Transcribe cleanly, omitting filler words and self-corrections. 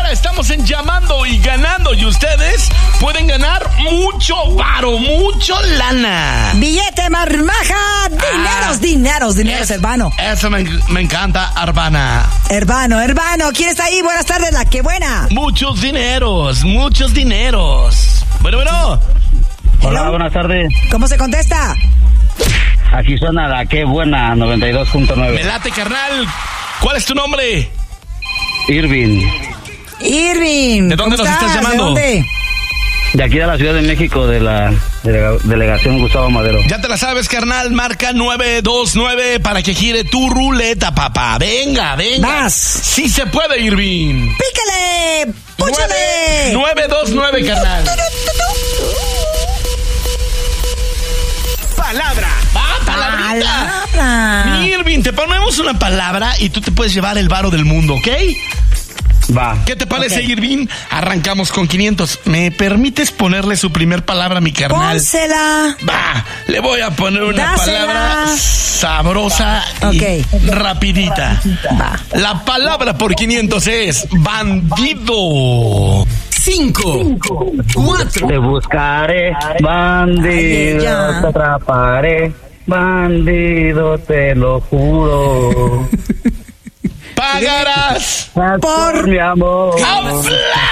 ahora estamos en Llamando y Ganando y ustedes pueden ganar mucho varo, mucho lana. Billete marmaja, dineros, hermano. Eso me encanta, Hermano, ¿quién está ahí? Buenas tardes, la que buena. Muchos dineros. Bueno. Hola, buenas tardes. ¿Cómo se contesta? Aquí suena la que buena, 92.9. Me late, carnal. ¿Cuál es tu nombre? Irving. ¿De dónde nos estás llamando? ¿De dónde? De aquí de la Ciudad de México, de la delegación Gustavo Madero. Ya te la sabes, carnal. Marca 929 para que gire tu ruleta, papá. Venga. Vas. Sí se puede, Irving. ¡Pícale! ¡Púchale! 929, carnal. Palabra. Palabra. Irving, te ponemos una palabra y tú te puedes llevar el varo del mundo, ¿ok? Va. ¿Qué te parece, Okay. Irving? Arrancamos con 500. ¿Me permites ponerle su primer palabra a mi carnal? Pónsela. Va, le voy a poner una Dásela. palabra sabrosa y rapidita. Va. La palabra por 500 es bandido. 5, 4, Te buscaré, bandido, ya. te atraparé, bandido, te lo juro. Pagarás Por mi amor. ¡Habla!